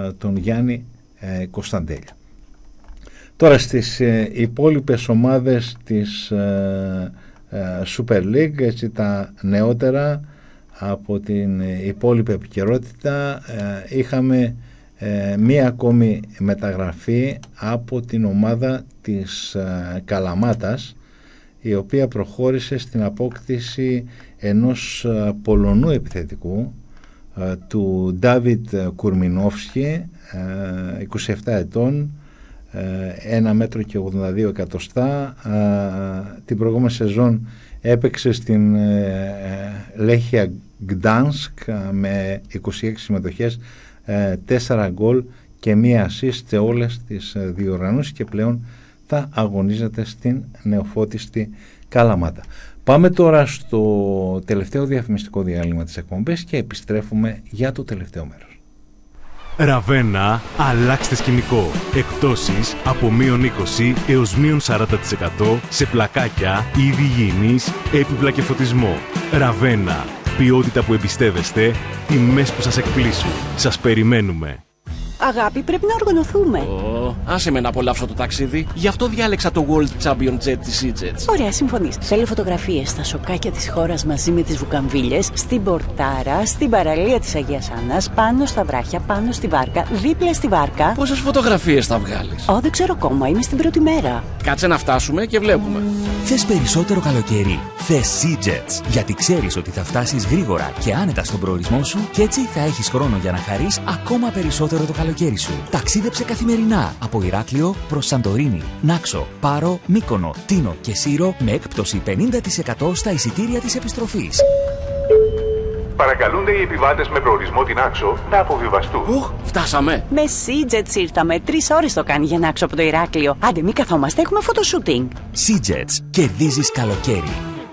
τον Γιάννη Κωνσταντέλια. Τώρα στις υπόλοιπες ομάδες της Super League, έτσι τα νεότερα από την υπόλοιπη επικαιρότητα, είχαμε μία ακόμη μεταγραφή από την ομάδα της Καλαμάτας, η οποία προχώρησε στην απόκτηση ενός Πολωνού επιθετικού, του Ντάβιτ Κουρμινόφσκι, 27 ετών, 1 μέτρο και 82 εκατοστά. Την προηγούμενη σεζόν έπαιξε στην Λέχια Γκτάνσκ με 26 συμμετοχές, 4 γκολ και 1 assist σε όλες τις διοργανώσεις και πλέον θα αγωνίζεται στην νεοφώτιστη Καλαμάτα. Πάμε τώρα στο τελευταίο διαφημιστικό διάλειμμα της εκπομπής και επιστρέφουμε για το τελευταίο μέρος. Ραβένα, αλλάξτε σκηνικό. Εκπτώσεις από -20 έως -40% σε πλακάκια, είδη υγιεινής, έπιπλα και φωτισμό. Ραβένα, ποιότητα που εμπιστεύεστε, τιμές που σας εκπλήσουν. Σας περιμένουμε. Αγάπη, πρέπει να οργανωθούμε. Άσε με να απολαύσω το ταξίδι. Γι' αυτό διάλεξα το World Champion Jet της EasyJet. Ωραία, συμφωνείς. Θέλω φωτογραφίες στα σοκάκια της χώρας μαζί με τις βουκαμβίλες, στην πορτάρα, στην παραλία της Αγίας Άννας, πάνω στα βράχια, πάνω στη βάρκα, δίπλα στη βάρκα. Πόσες φωτογραφίες θα βγάλεις? Δεν ξέρω ακόμα, είμαι στην πρώτη μέρα. Κάτσε να φτάσουμε και βλέπουμε. Θες περισσότερο καλοκαίρι? Θες EasyJet. Γιατί ξέρεις ότι θα φτάσεις γρήγορα και άνετα στον προορισμό σου και έτσι θα έχεις χρόνο για να χαρείς ακόμα περισσότερο το καλοκαίρι σου. Ταξίδεψε καθημερινά από Ηράκλειο προς Σαντορίνη, Νάξο, Πάρο, Μύκονο, Τίνο και Σύρο με έκπτωση 50% στα εισιτήρια της επιστροφής. Παρακαλούνται οι επιβάτες με προορισμό την Άξο να αποβιβαστούν. Φτάσαμε. Με EasyJet ήρθαμε. 3 ώρες το κάνει για να Άξο από το Ηράκλειο. Άντε, μη καθόμαστε, έχουμε φωτοσούτινγκ. EasyJet. Κερδίζεις καλοκαίρι.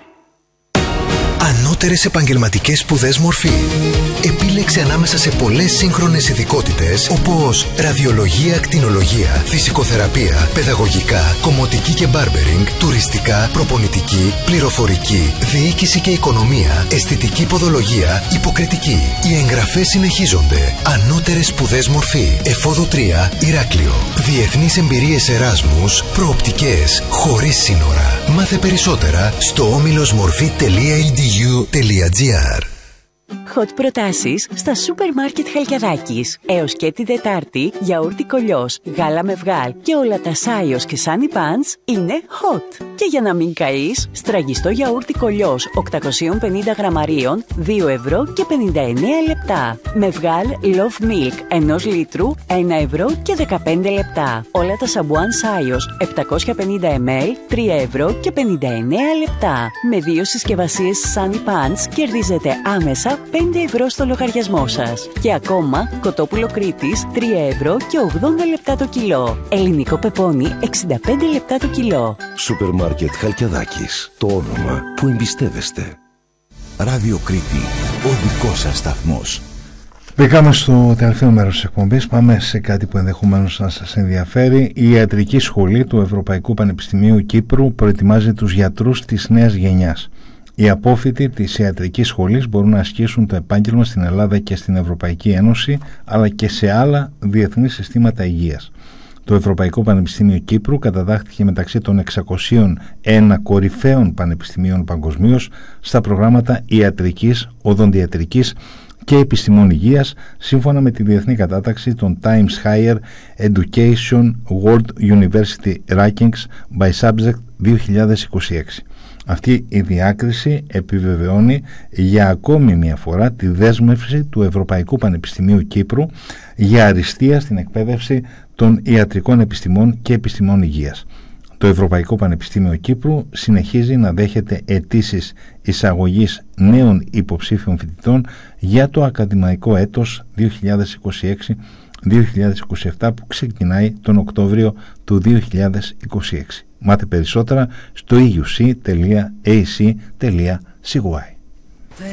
Ανώτερες επαγγελματικές σπουδές Μορφή. Επίλεξε ανάμεσα σε πολλές σύγχρονες ειδικότητες όπως ραδιολογία, ακτινολογία, φυσικοθεραπεία, παιδαγωγικά, κομμωτική και μπάρμπερινγκ, τουριστικά, προπονητική, πληροφορική, διοίκηση και οικονομία, αισθητική ποδολογία, υποκριτική. Οι εγγραφές συνεχίζονται. Ανώτερες σπουδές Μορφή. Εφόδου 3, Ηράκλειο. Διεθνείς εμπειρίες Εράσμους, προοπτικές, χωρίς σύνορα. Μάθε περισσότερα στο omilosmorfi.edu.gr. Hot προτάσεις στα σούπερ μάρκετ Χαλκιαδάκης. Έως και την Τετάρτη, γιαούρτι κολλιός, γάλα με βγάλ και όλα τα Σάιος και Sunny Pants είναι hot. Και για να μην καείς, στραγγιστό γιαούρτι κολλιός 850 γραμμαρίων, 2 ευρώ και 59 λεπτά. Με βγάλ Love Milk 1 λίτρου, 1 ευρώ και 15 λεπτά. Όλα τα σαμπουάν Σάιος 750 ml, 3 ευρώ και 59 λεπτά. Με 2 συσκευασίες Sunny Pants κερδίζετε άμεσα 5 ευρώ στο λογαριασμό σας. Και ακόμα, κοτόπουλο Κρήτης 3 ευρώ και 80 λεπτά το κιλό. Ελληνικό πεπόνι 65 λεπτά το κιλό. Σούπερ μάρκετ Χαλκιαδάκης. Το όνομα που εμπιστεύεστε. Ράδιο Κρήτη. Ο δικός σας σταθμός. Μπήκαμε στο τελευταίο μέρος της εκπομπής. Πάμε σε κάτι που ενδεχομένως να σας ενδιαφέρει. Η Ιατρική Σχολή του Ευρωπαϊκού Πανεπιστημίου Κύπρου προετοιμάζει τους γιατρούς της νέας γενιάς. Οι απόφοιτοι της ιατρικής σχολής μπορούν να ασκήσουν το επάγγελμα στην Ελλάδα και στην Ευρωπαϊκή Ένωση, αλλά και σε άλλα διεθνή συστήματα υγείας. Το Ευρωπαϊκό Πανεπιστήμιο Κύπρου κατατάχθηκε μεταξύ των 601 κορυφαίων πανεπιστημίων παγκοσμίως στα προγράμματα ιατρικής, οδοντιατρικής και επιστημών υγείας, σύμφωνα με τη διεθνή κατάταξη των Times Higher Education World University Rankings by Subject 2026. Αυτή η διάκριση επιβεβαιώνει για ακόμη μια φορά τη δέσμευση του Ευρωπαϊκού Πανεπιστημίου Κύπρου για αριστεία στην εκπαίδευση των ιατρικών επιστημών και επιστημών υγείας. Το Ευρωπαϊκό Πανεπιστήμιο Κύπρου συνεχίζει να δέχεται αιτήσεις εισαγωγής νέων υποψήφιων φοιτητών για το ακαδημαϊκό έτος 2026-2027 που ξεκινάει τον Οκτώβριο του 2026. Μάθε περισσότερα στο euc.ac.cy.